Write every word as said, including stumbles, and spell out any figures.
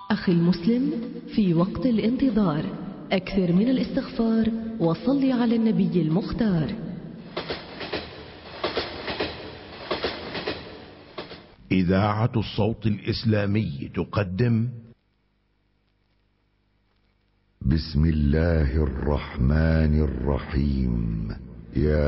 أخي المسلم، في وقت الانتظار أكثر من الاستغفار وصل على النبي المختار. إذاعة الصوت الإسلامي تقدم بسم الله الرحمن الرحيم. يا